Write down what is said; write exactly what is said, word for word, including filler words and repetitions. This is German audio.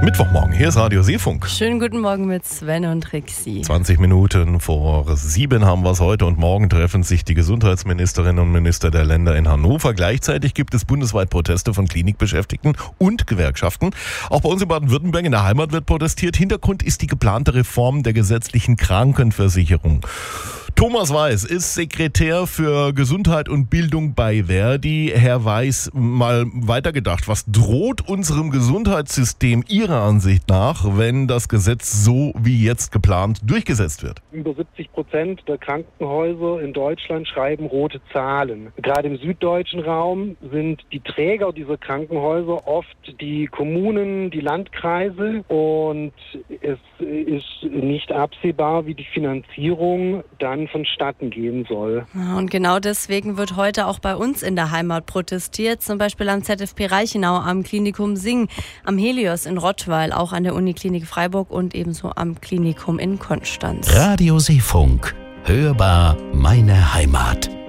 Mittwochmorgen, hier ist Radio Seefunk. Schönen guten Morgen mit Sven und Trixi. zwanzig Minuten vor sieben haben wir es heute und morgen treffen sich die Gesundheitsministerinnen und Minister der Länder in Hannover. Gleichzeitig gibt es bundesweit Proteste von Klinikbeschäftigten und Gewerkschaften. Auch bei uns in Baden-Württemberg in der Heimat wird protestiert. Hintergrund ist die geplante Reform der gesetzlichen Krankenversicherung. Thomas Weiß ist Sekretär für Gesundheit und Bildung bei Verdi. Herr Weiß, mal weitergedacht, was droht unserem Gesundheitssystem Ihrer Ansicht nach, wenn das Gesetz so wie jetzt geplant durchgesetzt wird? Über siebzig Prozent der Krankenhäuser in Deutschland schreiben rote Zahlen. Gerade im süddeutschen Raum sind die Träger dieser Krankenhäuser oft die Kommunen, die Landkreise, und es ist nicht absehbar, wie die Finanzierung dann vonstatten gehen soll. Und genau deswegen wird heute auch bei uns in der Heimat protestiert, zum Beispiel am Z F P Reichenau, am Klinikum Sing, am Helios in Rottweil, auch an der Uniklinik Freiburg und ebenso am Klinikum in Konstanz. Radio Seefunk. Hörbar meine Heimat.